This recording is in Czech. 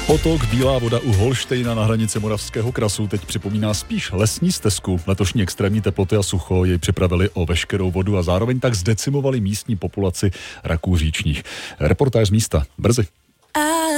Potok Bílá voda u Holštejna na hranici Moravského krasu teď připomíná spíš lesní stezku. Letošní extrémní teploty a sucho jej připravili o veškerou vodu a zároveň tak zdecimovali místní populaci raků říčních. Reportáž z místa. Brzy.